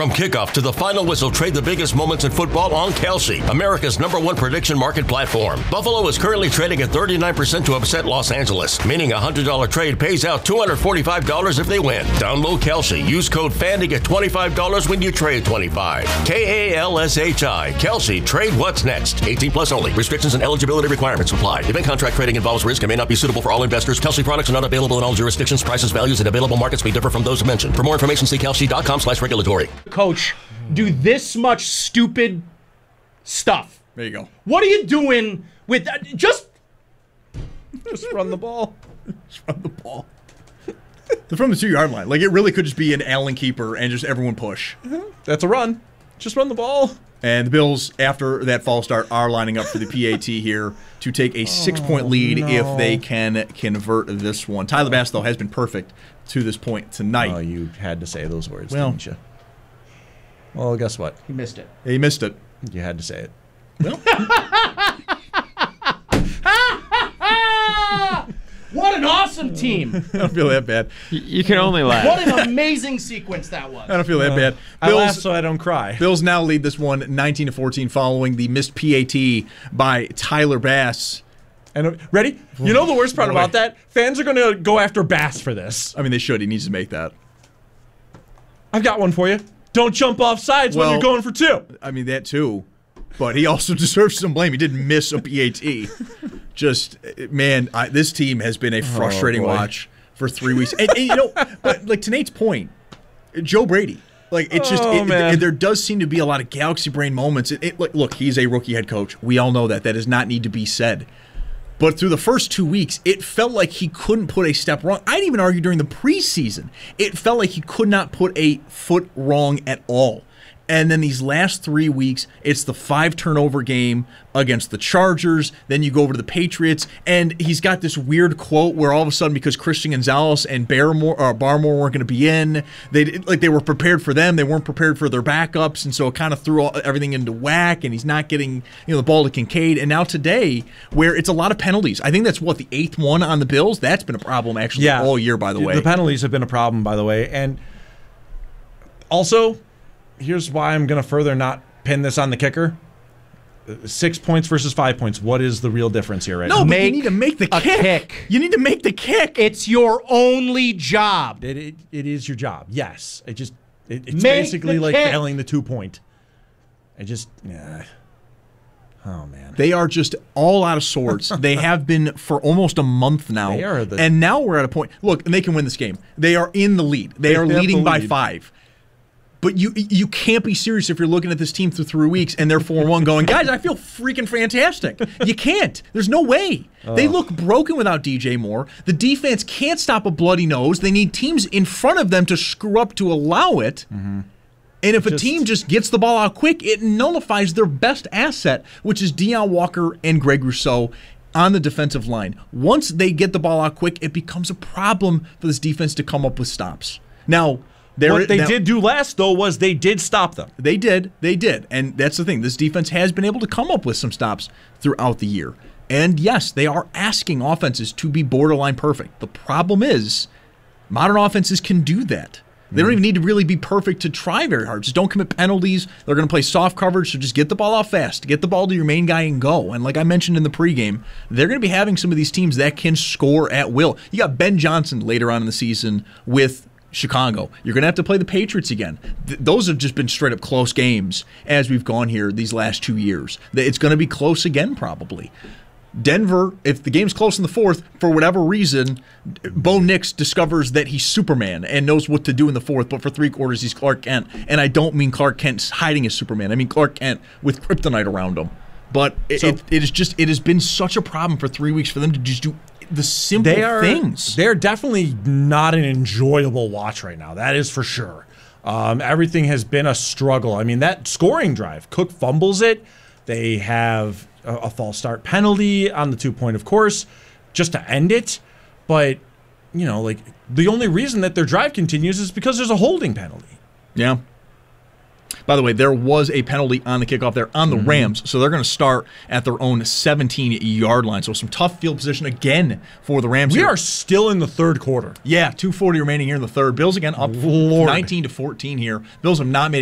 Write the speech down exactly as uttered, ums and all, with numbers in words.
From kickoff to the final whistle, trade the biggest moments in football on Kalshi, America's number one prediction market platform. Buffalo is currently trading at thirty-nine percent to upset Los Angeles, meaning a one hundred dollars trade pays out two hundred forty-five dollars if they win. Download Kalshi. Use code F A N to get twenty-five dollars when you trade twenty-five dollars. K A L S H I. Kalshi. Trade what's next. eighteen plus only. Restrictions and eligibility requirements apply. Event contract trading involves risk and may not be suitable for all investors. Kalshi products are not available in all jurisdictions. Prices, values, and available markets may differ from those mentioned. For more information, see kalshi.com slash regulatory. Coach, do this much stupid stuff. There you go. What are you doing with that? Just, just run the ball. Just run the ball. They're from the two-yard line. Like, it really could just be an Allen keeper and just everyone push. Mm-hmm. That's a run. Just run the ball. And the Bills, after that false start, are lining up for the P A T here to take a six-point lead no. if they can convert this one. Tyler Bass, though, has been perfect to this point tonight. Oh, you had to say those words, well, didn't you? Well, guess what? He missed it. He missed it. You had to say it. Well. What an awesome team. I don't feel that bad. You can only laugh. What an amazing sequence that was. I don't feel that uh, bad. I Bills, laugh so I don't cry. Bills now lead this one nineteen to fourteen following the missed P A T by Tyler Bass. And uh, ready? You know the worst part about that? Fans are going to go after Bass for this. I mean, they should. He needs to make that. I've got one for you. Don't jump off sides well, when you're going for two. I mean, that too. But he also deserves some blame. He didn't miss a P A T. Just, man, I, this team has been a frustrating oh, watch for three weeks. And, and you know, but like to Nate's point, Joe Brady. Like, it's just, oh, it, man. it, there does seem to be a lot of galaxy brain moments. It, it, like, look, he's a rookie head coach. We all know that. That does not need to be said. But through the first two weeks, it felt like he couldn't put a step wrong. I'd even argue during the preseason, it felt like he could not put a foot wrong at all. And then these last three weeks, it's the five turnover game against the Chargers. Then you go over to the Patriots, and he's got this weird quote where all of a sudden, because Christian Gonzalez and Barmore, or Barmore weren't going to be in, they like they were prepared for them. They weren't prepared for their backups, and so it kind of threw all, everything into whack. And he's not getting you know the ball to Kincaid. And now today, where it's a lot of penalties. I think that's what the eighth one on the Bills. That's been a problem actually yeah. all year, by the way. The penalties have been a problem, by the way, and also. Here's why I'm going to further not pin this on the kicker. Six points versus five points. What is the real difference here right no, now? No, but Make you need to make the a kick. kick. You need to make the kick. It's your only job. It, it, it is your job. Yes. It just it, it's Make basically the like kick. failing the two point. I just yeah. Oh man. They are just all out of sorts. They have been for almost a month now. They are the, and now we're at a point. Look, and they can win this game. They are in the lead. They, they are leading the by five. But you you can't be serious if you're looking at this team through three weeks and they're four one going, guys, I feel freaking fantastic. You can't. There's no way. Oh. They look broken without D J Moore. The defense can't stop a bloody nose. They need teams in front of them to screw up to allow it. Mm-hmm. And if just, a team just gets the ball out quick, it nullifies their best asset, which is Deion Walker and Greg Rousseau on the defensive line. Once they get the ball out quick, it becomes a problem for this defense to come up with stops. Now, There, what they now, did do last, though, was they did stop them. They did. They did. And that's the thing. This defense has been able to come up with some stops throughout the year. And, yes, they are asking offenses to be borderline perfect. The problem is modern offenses can do that. They don't even need to really be perfect to try very hard. Just don't commit penalties. They're going to play soft coverage, so just get the ball out fast. Get the ball to your main guy and go. And like I mentioned in the pregame, they're going to be having some of these teams that can score at will. You got Ben Johnson later on in the season with Chicago. You're going to have to play the Patriots again. Th- those have just been straight up close games as we've gone here these last two years. It's going to be close again probably. Denver, if the game's close in the fourth, for whatever reason, Bo Nix discovers that he's Superman and knows what to do in the fourth, but for three quarters he's Clark Kent. And I don't mean Clark Kent hiding as Superman. I mean Clark Kent with kryptonite around him. But it, so, it, it is just it has been such a problem for three weeks for them to just do the simple they are, things. They're definitely not an enjoyable watch right now. That is for sure. Um, everything has been a struggle. I mean, that scoring drive, Cook fumbles it. They have a, a false start penalty on the two-point, of course, just to end it. But, you know, like the only reason that their drive continues is because there's a holding penalty. Yeah. By the way, there was a penalty on the kickoff there on the mm-hmm. Rams, so they're going to start at their own seventeen-yard line. So some tough field position again for the Rams. We here. are still in the third quarter. Yeah, two forty remaining here in the third. Bills again up Lord. nineteen to fourteen here. Bills have not made